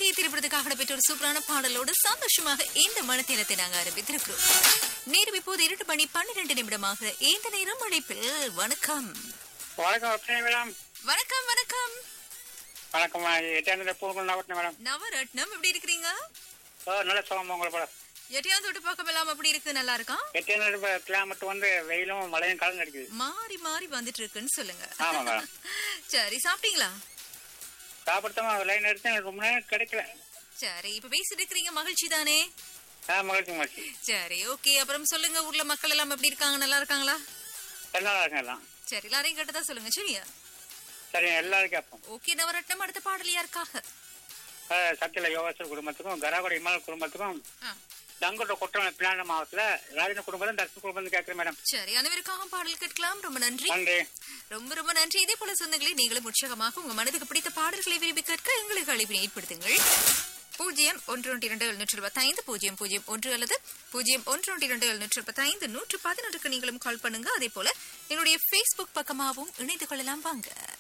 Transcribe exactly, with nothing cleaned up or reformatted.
Okay, திரைப்படத்துக்காக பெற்ற ஒரு சூப்பரான பாடலோடு சந்தோஷமாக இந்த மனத்தினத்தை நாங்க ஆரம்பித்திருக்கிறோம். நேரம் இப்போது இரண்டு மணி பன்னிரண்டு நிமிடமாக இந்த நேரம் அழைப்பில் வணக்கம் வணக்கம் வணக்கம் வணக்கம் வணக்கம் மேடம். நவரத்னம் எப்படி இருக்கிறீங்க? நல்ல சுகம் உங்களை படம் எட்டையாவது தொட்டு பக்கம் எல்லாம் அப்படி இருக்கு, நல்லா இருக்கா? எட்டையாவது கிளைமேட் வந்து வெயிலும் மழையும் கலந்து அடிக்குது, மாறி மாறி வந்துட்டு இருக்குன்னு சொல்லுங்க. ஆமா மேடம். சரி, சாப்பிட்டீங்களா? சாப்பிடுத்தமா லைன் எடுத்து ரொம்ப நேரம் கிடைக்கல. சரி, இப்ப பேசிட்டு இருக்கிறீங்க, மகிழ்ச்சி தானே? மகிழ்ச்சி மகிழ்ச்சி. சரி, ஓகே. அப்புறம் சொல்லுங்க, ஊர்ல மக்கள் எல்லாம் எப்படி இருக்காங்க? நல்லா இருக்காங்களா? நல்லா இருக்காங்க எல்லாம். சரி, எல்லாரையும் கேட்டதா சொல்லுங்க. சரியா? சரி, எல்லாரும் கேட்போம். ஓகே, நவரத்னம் அடுத்த பாடல் யாருக்காக? சத்தியில யோகேஸ்வர் குடும்பத்துக்கும் கராகோட இமால் குடும்பத்துக்கும் ஆ, தங்கோட கொட்டை பிளான மாவட்டத்துல ராஜன குடும்பம் தர்ஷன் குடும்பம் கேட்கிறேன் மேடம். சரி, அனைவருக்காக பாடல் கேட்கலாம். ரொம்ப நன்றி. நன்றி. ரொம்ப ரொம்ப நன்றி. இதே போல சொந்தங்களை நீங்களும் உற்சாகமாக உங்க மனதுக்கு பிடித்த பாடல்களை விரும்பி கேட்க எங்களுக்கு அழைப்பினை ஏற்படுத்துங்கள். பூஜ்ஜியம் ஒன்று ஒன்று இரண்டு எழுநூற்று இருபத்தி ஐந்து பூஜ்ஜியம் பூஜ்ஜியம் ஒன்று அல்லது பூஜ்ஜியம் ஒன்று ஒன்று இரண்டு எழுநூற்று இருபத்தி ஐந்து நூற்று பதினொன்றுக்கு நீங்களும் கால் பண்ணுங்க. அதே போல எங்களுடைய பேஸ்புக் பக்கமாகவும் இணைந்து கொள்ளலாம். வாங்க.